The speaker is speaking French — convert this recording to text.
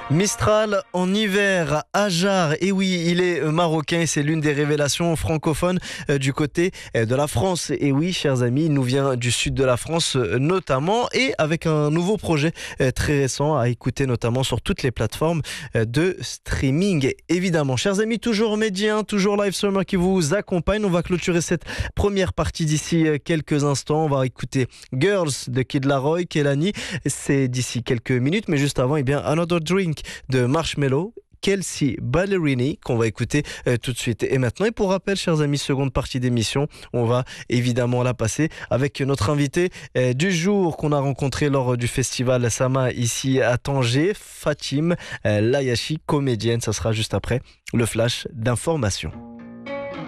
Mistral en hiver, Ajar, et oui, il est marocain et c'est l'une des révélations francophones du côté de la France. Et oui, chers amis, il nous vient du sud de la France notamment et avec un nouveau projet très récent à écouter notamment sur toutes les plateformes de streaming. Évidemment, chers amis, toujours Médien, toujours Live Summer qui vous accompagne. On va clôturer cette première partie d'ici quelques instants. On va écouter Girls de Kid Laroi, Kehlani. C'est d'ici quelques minutes, mais juste avant, Another Drink de Marshmello, Kelsea Ballerini, qu'on va écouter tout de suite et maintenant. Et pour rappel, chers amis, seconde partie d'émission, on va évidemment la passer avec notre invité du jour qu'on a rencontré lors du festival Sama ici à Tanger, Fatim Layachi, comédienne. Ça sera juste après le flash d'information.